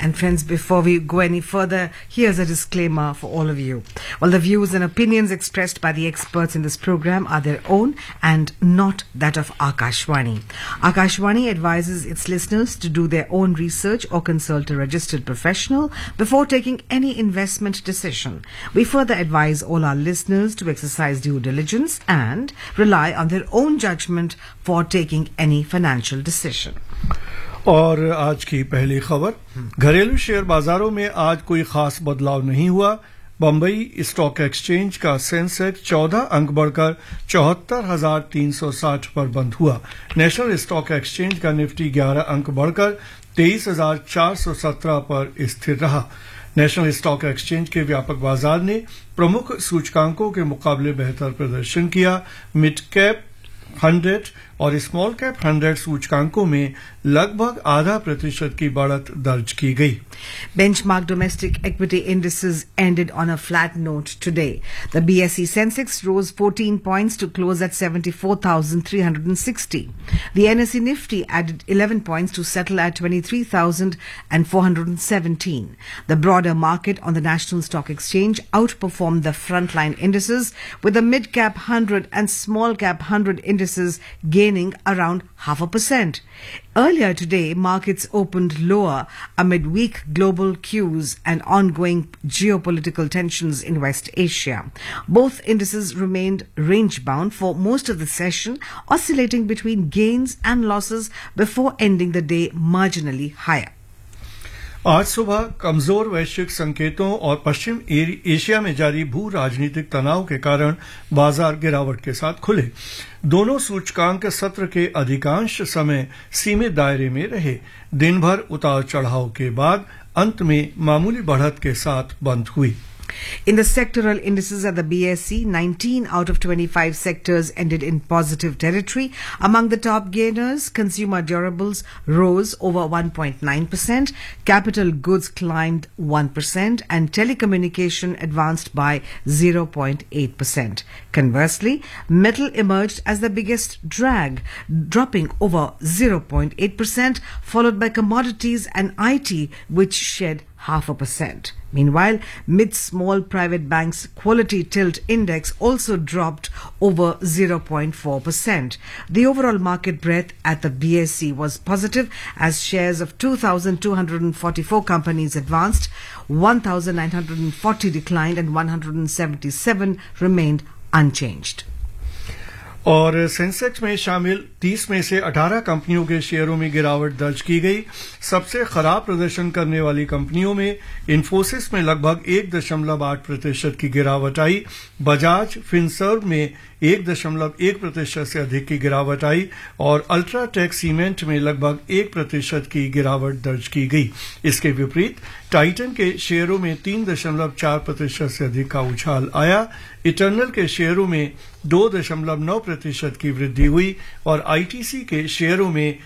And friends, before we go any further, here's a disclaimer for all of you. Well, the views and opinions expressed by the experts in this program are their own and not that of Akashvani. Akashvani advises its listeners to do their own research or consult a registered professional before taking any investment decision. We further advise all our listeners to exercise due diligence and rely on their own judgment for taking any financial decision. और आज की पहली खबर, घरेलू share बाजारों में आज कोई खास बदलाव नहीं हुआ। बंबई स्टॉक एक्सचेंज का सेंसेक्स 14 अंक बढ़कर 74,360 पर बंद हुआ। नेशनल स्टॉक एक्सचेंज का निफ्टी 11 अंक बढ़कर 23,417 पर स्थिर रहा। नेशनल स्टॉक एक्सचेंज के व्यापक बाजार ने प्रमुख सूचकांकों के मुकाबले बेहतर प्रदर्शन किया। मिड कैप 100 और स्मॉल कैप 100 सूचकांकों में लगभग 0.5% की बढ़त दर्ज की गई। Benchmark domestic equity indices ended on a flat note today. The BSE Sensex rose 14 points to close at 74,360. The NSE Nifty added 11 points to settle at 23,417. The broader market on the National Stock Exchange outperformed the frontline indices, with the mid-cap 100 and small-cap 100 indices gaining around 0.5%. Earlier today, markets opened lower amid weak global cues and ongoing geopolitical tensions in West Asia. Both indices remained range-bound for most of the session, oscillating between gains and losses before ending the day marginally higher. आज सुबह कमजोर वैश्विक संकेतों और पश्चिम Asia में जारी भू राजनीतिक तनाव के कारण बाजार गिरावट के साथ खुले। दोनों सूचकांक सत्र के अधिकांश समय सीमित दायरे में रहे। दिन भर उतार चढ़ाव के बाद अंत में मामूली बढ़त के साथ बंद हुई। In the sectoral indices at the BSE, 19 out of 25 sectors ended in positive territory. Among the top gainers, consumer durables rose over 1.9%, capital goods climbed 1%, and telecommunication advanced by 0.8%. Conversely, metal emerged as the biggest drag, dropping over 0.8%, followed by commodities and IT, which shed 0.5%. Meanwhile, mid-small private banks' quality tilt index also dropped over 0.4%. The overall market breadth at the BSE was positive as shares of 2,244 companies advanced, 1,940 declined and 177 remained unchanged. और Sensex में शामिल 30 में से 18 कंपनियों के शेयरों में गिरावट दर्ज की गई। सबसे खराब प्रदर्शन करने वाली कंपनियों में इन्फोसिस में लगभग 1.8% की गिरावट आई। बजाज फिनसर्व में 1.1% से अधिक की गिरावट आई और अल्ट्राटेक सीमेंट में लगभग 1% की गिरावट दर्ज की गई। इसके विपरीत टाइटन के शेयरों में 3.4% से अधिक का उछाल आया। इटर्नल के शेयरों में 2.9% की वृद्धि हुई और आईटीसी के शेयरों में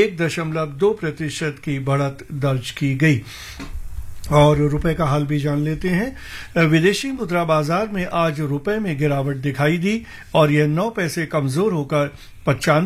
1.2% की बढ़त दर्ज की गई। और रुपए का हाल भी जान लेते हैं। विदेशी मुद्रा बाजार में आज रुपए में गिरावट दिखाई दी और यह 9 पैसे कमजोर होकर 95